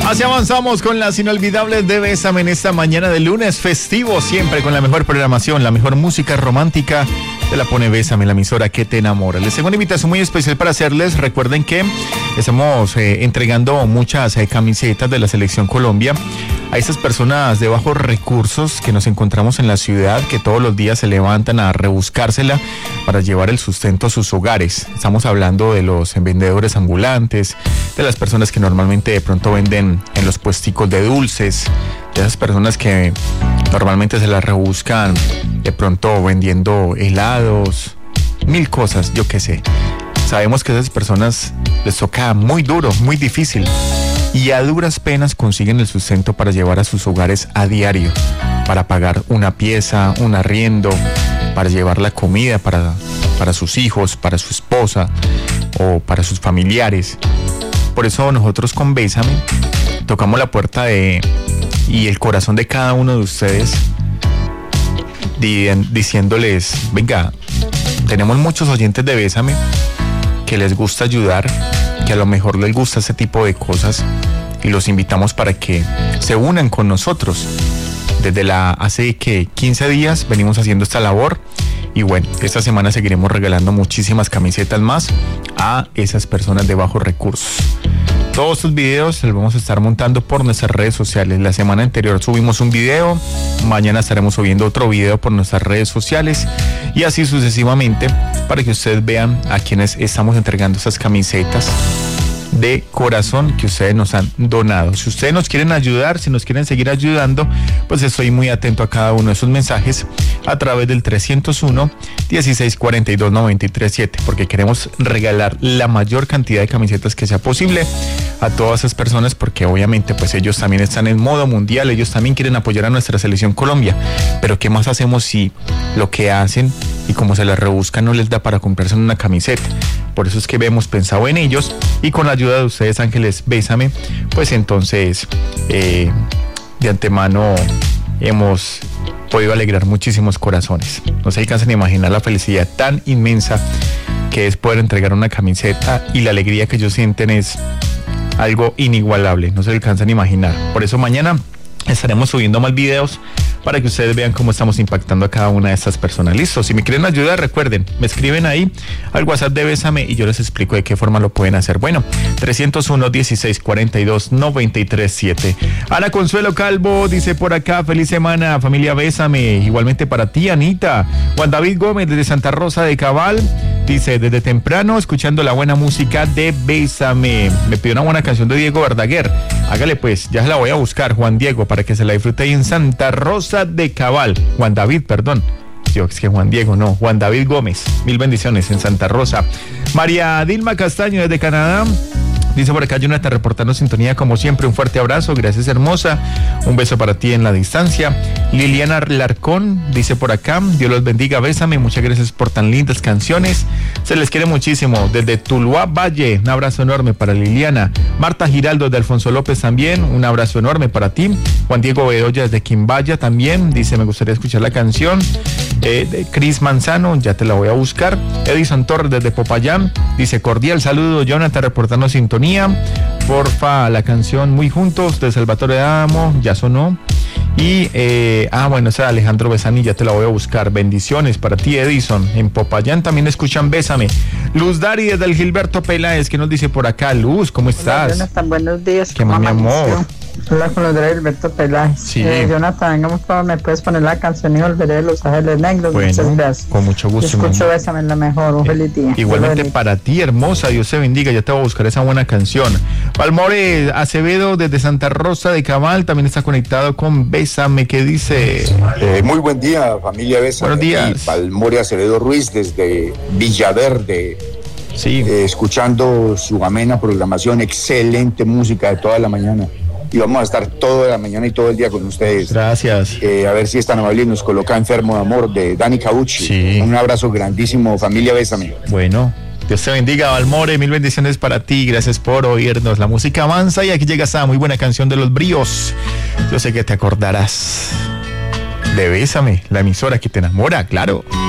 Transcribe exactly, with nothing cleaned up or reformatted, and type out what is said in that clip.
Así avanzamos con las inolvidables de Bésame en esta mañana de lunes festivo, siempre con la mejor programación, la mejor música romántica. Te la pone Bésame, la emisora que te enamora. Les tengo una invitación muy especial para hacerles. Recuerden que estamos eh, entregando muchas eh, camisetas de la Selección Colombia a esas personas de bajos recursos que nos encontramos en la ciudad, que todos los días se levantan a rebuscársela para llevar el sustento a sus hogares. Estamos hablando de los vendedores ambulantes, de las personas que normalmente de pronto venden en los puesticos de dulces, de esas personas que normalmente se las rebuscan de pronto vendiendo helados, mil cosas, yo qué sé. Sabemos que a esas personas les toca muy duro, muy difícil, y a duras penas consiguen el sustento para llevar a sus hogares a diario, para pagar una pieza, un arriendo, para llevar la comida para, para sus hijos, para su esposa o para sus familiares. Por eso nosotros con Bésame tocamos la puerta de y el corazón de cada uno de ustedes, di, diciéndoles, venga, tenemos muchos oyentes de Bésame que les gusta ayudar, que a lo mejor les gusta ese tipo de cosas, y los invitamos para que se unan con nosotros. Desde la hace que quince días venimos haciendo esta labor, y bueno, esta semana seguiremos regalando muchísimas camisetas más a esas personas de bajos recursos. Todos estos videos los vamos a estar montando por nuestras redes sociales. La semana anterior subimos un video, mañana estaremos subiendo otro video por nuestras redes sociales, y así sucesivamente, para que ustedes vean a quienes estamos entregando esas camisetas de corazón que ustedes nos han donado. Si ustedes nos quieren ayudar, si nos quieren seguir ayudando, pues estoy muy atento a cada uno de esos mensajes a través del trescientos uno, dieciséis cuarenta y dos, noventa y tres siete, porque queremos regalar la mayor cantidad de camisetas que sea posible a todas esas personas, porque obviamente pues ellos también están en modo mundial, ellos también quieren apoyar a nuestra selección Colombia, pero ¿qué más hacemos si lo que hacen y como se les rebusca no les da para comprarse una camiseta? Por eso es que hemos pensado en ellos, y con la ayuda de ustedes, Ángeles Bésame, pues entonces eh, de antemano hemos podido alegrar muchísimos corazones. No se alcanzan a imaginar la felicidad tan inmensa que es poder entregar una camiseta, y la alegría que ellos sienten es algo inigualable, no se alcanzan a imaginar. Por eso mañana estaremos subiendo más videos para que ustedes vean cómo estamos impactando a cada una de estas personas. Listo, si me quieren ayudar, recuerden, me escriben ahí al WhatsApp de Bésame y yo les explico de qué forma lo pueden hacer. Bueno, trescientos uno, dieciséis cuarenta y dos, noventa y tres siete. Ana Consuelo Calvo dice por acá, feliz semana, familia Bésame. Igualmente para ti, Anita. Juan David Gómez desde Santa Rosa de Cabal dice, desde temprano escuchando la buena música de Bésame. Me pidió una buena canción de Diego Verdaguer. Hágale pues, ya se la voy a buscar, Juan Diego, para que se la disfrute ahí en Santa Rosa de Cabal. Juan David, perdón. Yo, es que Juan Diego, no. Juan David Gómez. Mil bendiciones en Santa Rosa. María Dilma Castaño desde Canadá. Dice por acá, Jonathan, reportando sintonía como siempre. Un fuerte abrazo, gracias hermosa. Un beso para ti en la distancia. Liliana Larcón dice por acá, Dios los bendiga, Bésame. Muchas gracias por tan lindas canciones. Se les quiere muchísimo. Desde Tuluá Valle, un abrazo enorme para Liliana. Marta Giraldo de Alfonso López también, un abrazo enorme para ti. Juan Diego Bedoya desde Quimbaya también, dice, me gustaría escuchar la canción. Eh, de Cris Manzano, ya te la voy a buscar. Edison Torres desde Popayán, dice, cordial saludo, Jonathan, reportando sintonía. Porfa, la canción Muy Juntos de Salvatore Adamo, ya sonó. Y, eh, ah, bueno, esa de Alejandro Besani, ya te la voy a buscar. Bendiciones para ti, Edison. En Popayán también escuchan Bésame. Luz Dari desde el Gilberto Peláez, ¿qué nos dice por acá? Luz, ¿cómo estás? Hola, Jonathan, buenos días. ¿Qué más, mi amor? Hola, con los de Gilberto Peláez. Sí. Eh, Jonathan, venga, por favor, me puedes poner la canción y volveré de Los Ángeles Negros. Bueno, muchas gracias. Con mucho gusto. Yo escucho Bésame, la mejor. Un eh, feliz día. Igualmente para ti, hermosa. Dios te bendiga. Ya te voy a buscar esa buena canción. Palmore Acevedo desde Santa Rosa de Cabal también está conectado con Bésame. ¿Qué dice? Eh, muy buen día, familia Bésame. Buenos días. Y Palmore Acevedo Ruiz desde Villaverde. Sí. Eh, escuchando su amena programación, excelente música de toda la mañana. Y vamos a estar toda la mañana y todo el día con ustedes. Gracias. Eh, a ver si es tan amable y nos coloca Enfermo de Amor de Dani Cauchi. Sí. Un abrazo grandísimo, familia Bésame. Bueno, Dios te bendiga, Valmore, mil bendiciones para ti, gracias por oírnos. La música avanza y aquí llega esa muy buena canción de Los Bríos. Yo sé que te acordarás de Bésame, la emisora que te enamora, claro.